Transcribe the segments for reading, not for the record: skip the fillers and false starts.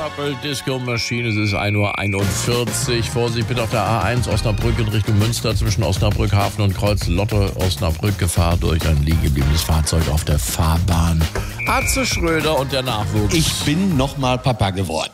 Purple Disco Machine, es ist 1:41 Uhr. Vorsicht bitte auf der A1 Osnabrück in Richtung Münster zwischen Osnabrück Hafen und Kreuz Lotte Osnabrück. Gefahr durch ein liegen gebliebenes Fahrzeug auf der Fahrbahn. Atze Schröder und der Nachwuchs. Ich bin nochmal Papa geworden.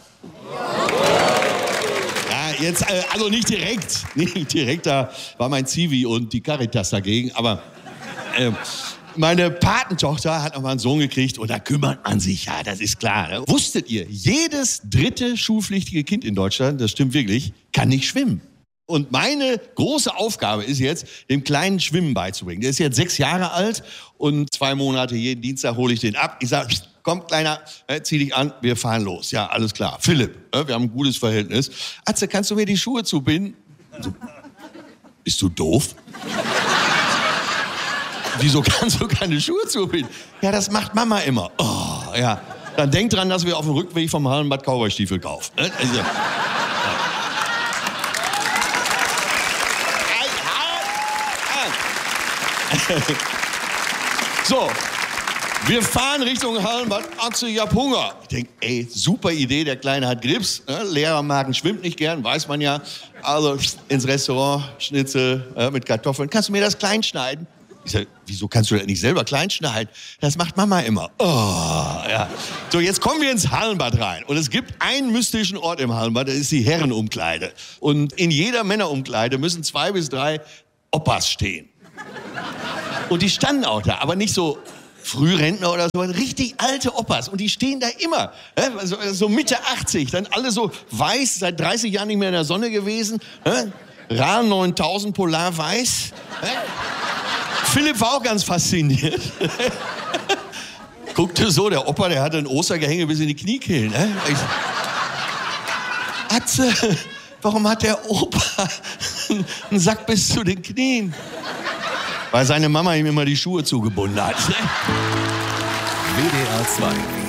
Ja, jetzt, also nicht direkt, da war mein Zivi und die Caritas dagegen, aber meine Patentochter hat nochmal einen Sohn gekriegt und da kümmert man sich, ja, das ist klar. Ne? Wusstet ihr, jedes dritte schulpflichtige Kind in Deutschland, das stimmt wirklich, kann nicht schwimmen. Und meine große Aufgabe ist jetzt, dem Kleinen Schwimmen beizubringen. Der ist jetzt 6 Jahre alt und 2 Monate jeden Dienstag hole ich den ab. Ich sage, komm, Kleiner, zieh dich an, wir fahren los. Ja, alles klar. Philipp, wir haben ein gutes Verhältnis. Atze, kannst du mir die Schuhe zubinden? So, bist du doof? Wieso kannst du keine Schuhe zubinden? Ja, das macht Mama immer. Oh, ja. Dann denk dran, dass wir auf dem Rückweg vom Hallenbad Cowboystiefel kaufen. Also, so, wir fahren Richtung Hallenbad. Atze, ich hab Hunger. Ich denk, ey, super Idee, der Kleine hat Grips. Ne? Lehrermagen schwimmt nicht gern, weiß man ja. Also ins Restaurant, Schnitzel mit Kartoffeln. Kannst du mir das klein schneiden? Ich sag, wieso kannst du das nicht selber klein schneiden? Das macht Mama immer. Oh, ja. So, jetzt kommen wir ins Hallenbad rein. Und es gibt einen mystischen Ort im Hallenbad, das ist die Herrenumkleide. Und in jeder Männerumkleide müssen 2 bis 3 Opas stehen. Und die standen auch da, aber nicht so Frührentner oder so, richtig alte Opas. Und die stehen da immer, so Mitte 80, dann alle so weiß, seit 30 Jahren nicht mehr in der Sonne gewesen. Ra 9000 Polar weiß. Philipp war auch ganz fasziniert. Guckte so, der Opa, der hatte ein Ostergehänge bis in die Kniekehlen. Atze, warum hat der Opa einen Sack bis zu den Knien? Weil seine Mama ihm immer die Schuhe zugebunden hat. WDR 2